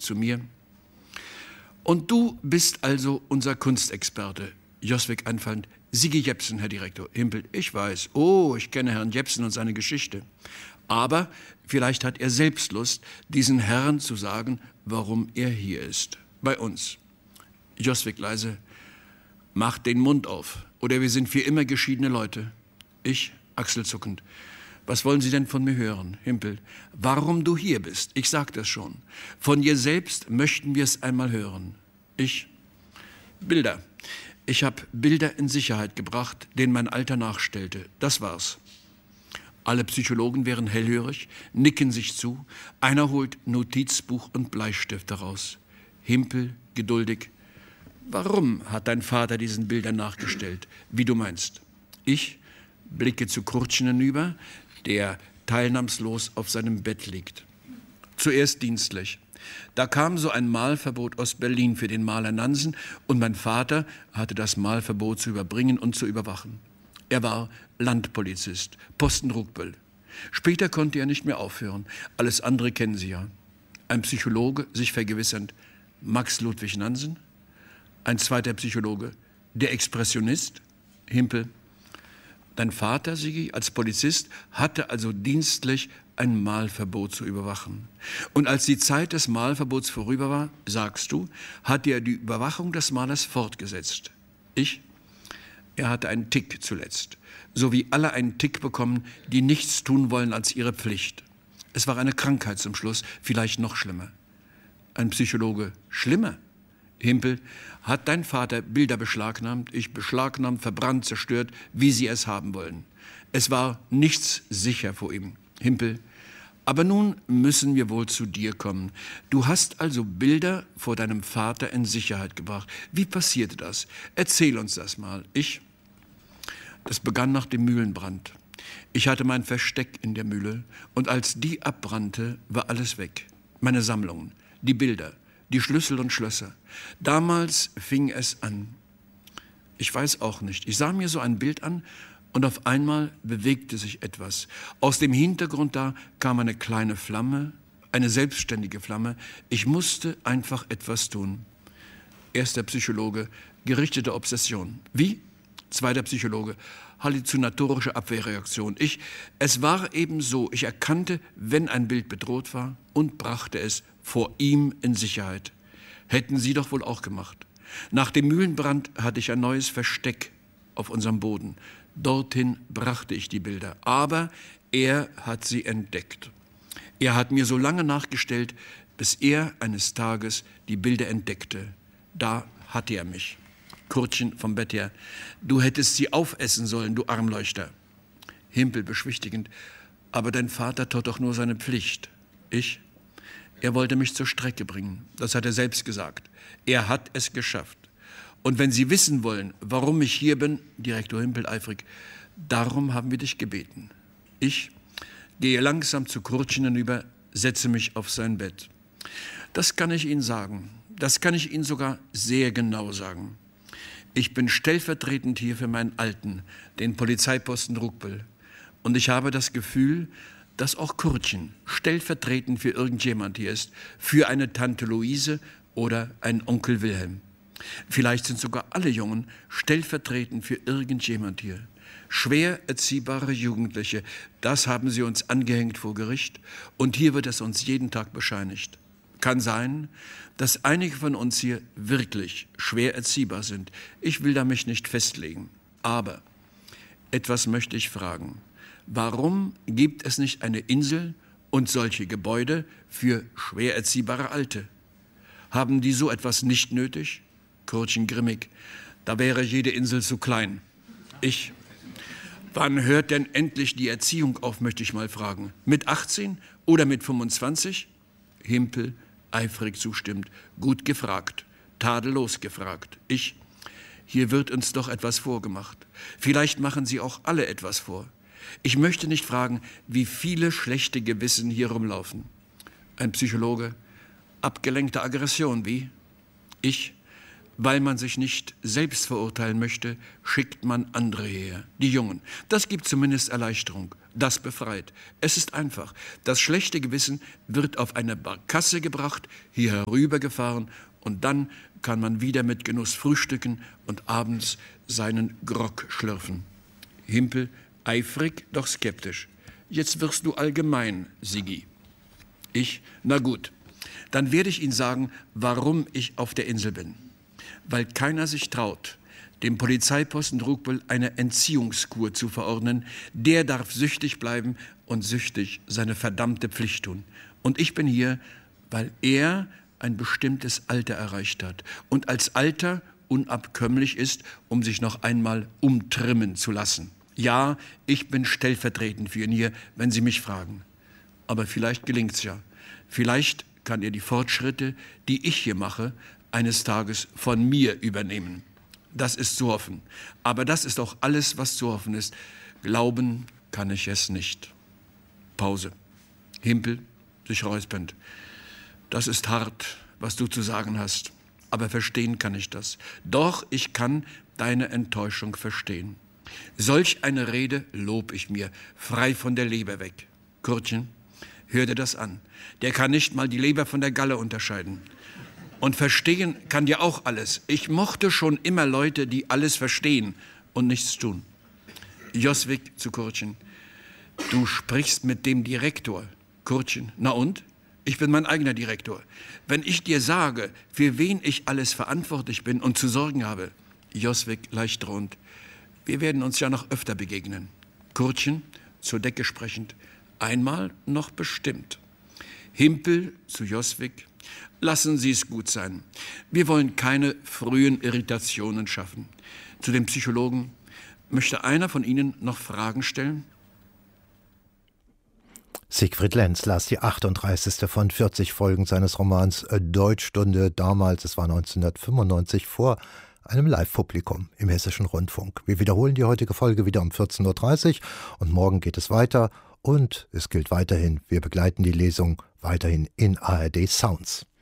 zu mir. Und du bist also unser Kunstexperte. Joswig einfallend. Sigi Jepsen, Herr Direktor. Himpel, ich weiß. Oh, ich kenne Herrn Jepsen und seine Geschichte. Aber vielleicht hat er selbst Lust, diesen Herrn zu sagen, warum er hier ist. Bei uns. Joswig leise. Macht den Mund auf. Oder wir sind für immer geschiedene Leute. Ich, achselzuckend. Was wollen Sie denn von mir hören, Himpel? Warum du hier bist? Ich sag das schon. Von dir selbst möchten wir es einmal hören. Ich, Bilder. Ich habe Bilder in Sicherheit gebracht, denen mein Alter nachstellte. Das war's. Alle Psychologen wären hellhörig, nicken sich zu. Einer holt Notizbuch und Bleistift heraus. Himpel, geduldig. Warum hat dein Vater diesen Bildern nachgestellt, wie du meinst? Ich blicke zu Kurtchen hinüber, der teilnahmslos auf seinem Bett liegt. Zuerst dienstlich. Da kam so ein Malverbot aus Berlin für den Maler Nansen und mein Vater hatte das Malverbot zu überbringen und zu überwachen. Er war Landpolizist, Posten Ruckbüll. Später konnte er nicht mehr aufhören. Alles andere kennen Sie ja. Ein Psychologe, sich vergewissernd, Max Ludwig Nansen. Ein zweiter Psychologe, der Expressionist, Himpel. Dein Vater, Sigi, als Polizist, hatte also dienstlich ein Malverbot zu überwachen. Und als die Zeit des Malverbots vorüber war, sagst du, hat er die Überwachung des Malers fortgesetzt. Ich? Er hatte einen Tick zuletzt, so wie alle einen Tick bekommen, die nichts tun wollen als ihre Pflicht. Es war eine Krankheit zum Schluss, vielleicht noch schlimmer. Ein Psychologe, schlimmer? Himpel, hat dein Vater Bilder beschlagnahmt, ich beschlagnahmt, verbrannt, zerstört, wie sie es haben wollen. Es war nichts sicher vor ihm. Himpel, aber nun müssen wir wohl zu dir kommen. Du hast also Bilder vor deinem Vater in Sicherheit gebracht. Wie passierte das? Erzähl uns das mal. Das begann nach dem Mühlenbrand. Ich hatte mein Versteck in der Mühle und als die abbrannte, war alles weg. Meine Sammlungen, die Bilder, die Schlüssel und Schlösser. Damals fing es an. Ich weiß auch nicht. Ich sah mir so ein Bild an und auf einmal bewegte sich etwas. Aus dem Hintergrund da kam eine kleine Flamme, eine selbstständige Flamme. Ich musste einfach etwas tun. Erster Psychologe, gerichtete Obsession. Wie? Zweiter Psychologe, halluzinatorische Abwehrreaktion. Es war eben so, ich erkannte, wenn ein Bild bedroht war und brachte es vor ihm in Sicherheit. Hätten Sie doch wohl auch gemacht. Nach dem Mühlenbrand hatte ich ein neues Versteck auf unserem Boden. Dorthin brachte ich die Bilder. Aber er hat sie entdeckt. Er hat mir so lange nachgestellt, bis er eines Tages die Bilder entdeckte. Da hatte er mich. Kurtchen vom Bett her. Du hättest sie aufessen sollen, du Armleuchter. Himpel beschwichtigend. Aber dein Vater tat doch nur seine Pflicht. Er wollte mich zur Strecke bringen. Das hat er selbst gesagt. Er hat es geschafft. Und wenn Sie wissen wollen, warum ich hier bin, Direktor Himpel eifrig, darum haben wir dich gebeten. Ich gehe langsam zu Kurtchen hinüber, setze mich auf sein Bett. Das kann ich Ihnen sagen. Das kann ich Ihnen sogar sehr genau sagen. Ich bin stellvertretend hier für meinen Alten, den Polizeiposten Ruckbüll. Und ich habe das Gefühl, dass auch Kurtchen stellvertretend für irgendjemand hier ist, für eine Tante Luise oder einen Onkel Wilhelm. Vielleicht sind sogar alle Jungen stellvertretend für irgendjemand hier. Schwer erziehbare Jugendliche, das haben sie uns angehängt vor Gericht und hier wird es uns jeden Tag bescheinigt. Kann sein, dass einige von uns hier wirklich schwer erziehbar sind. Ich will da mich nicht festlegen. Aber etwas möchte ich fragen. Warum gibt es nicht eine Insel und solche Gebäude für schwer erziehbare Alte? Haben die so etwas nicht nötig? Kurtchen grimmig. Da wäre jede Insel zu klein. Wann hört denn endlich die Erziehung auf, möchte ich mal fragen. Mit 18 oder mit 25? Himpel eifrig zustimmt. Gut gefragt, tadellos gefragt. Hier wird uns doch etwas vorgemacht. Vielleicht machen Sie auch alle etwas vor. Ich möchte nicht fragen, wie viele schlechte Gewissen hier rumlaufen. Ein Psychologe, abgelenkte Aggression, wie? Weil man sich nicht selbst verurteilen möchte, schickt man andere her, die Jungen. Das gibt zumindest Erleichterung. Das befreit. Es ist einfach. Das schlechte Gewissen wird auf eine Barkasse gebracht, hier herübergefahren und dann kann man wieder mit Genuss frühstücken und abends seinen Grog schlürfen. Himpel, eifrig, doch skeptisch. Jetzt wirst du allgemein, Sigi. Ich, na gut, dann werde ich Ihnen sagen, warum ich auf der Insel bin. Weil keiner sich traut, dem Polizeiposten Ruckbüll eine Entziehungskur zu verordnen. Der darf süchtig bleiben und süchtig seine verdammte Pflicht tun. Und ich bin hier, weil er ein bestimmtes Alter erreicht hat und als Alter unabkömmlich ist, um sich noch einmal umtrimmen zu lassen. Ja, ich bin stellvertretend für ihn hier, wenn Sie mich fragen. Aber vielleicht gelingt's ja. Vielleicht kann er die Fortschritte, die ich hier mache, eines Tages von mir übernehmen. Das ist zu hoffen. Aber das ist auch alles, was zu hoffen ist. Glauben kann ich es nicht. Pause. Himpel, sich räuspernd. Das ist hart, was du zu sagen hast. Aber verstehen kann ich das. Doch ich kann deine Enttäuschung verstehen. Solch eine Rede lob ich mir, frei von der Leber weg. Kurtchen, hör dir das an. Der kann nicht mal die Leber von der Galle unterscheiden. Und verstehen kann dir auch alles. Ich mochte schon immer Leute, die alles verstehen und nichts tun. Joswig zu Kurtchen. Du sprichst mit dem Direktor. Kurtchen. Na und? Ich bin mein eigener Direktor. Wenn ich dir sage, für wen ich alles verantwortlich bin und zu sorgen habe. Joswig leicht drohend. Wir werden uns ja noch öfter begegnen. Kurtchen, zur Decke sprechend. Einmal noch bestimmt. Himpel zu Joswig. Lassen Sie es gut sein. Wir wollen keine frühen Irritationen schaffen. Zu den Psychologen. Möchte einer von Ihnen noch Fragen stellen? Siegfried Lenz las die 38. von 40 Folgen seines Romans Deutschstunde, damals, es war 1995, vor einem Live-Publikum im Hessischen Rundfunk. Wir wiederholen die heutige Folge wieder um 14.30 Uhr und morgen geht es weiter und es gilt weiterhin, wir begleiten die Lesung weiterhin in ARD Sounds.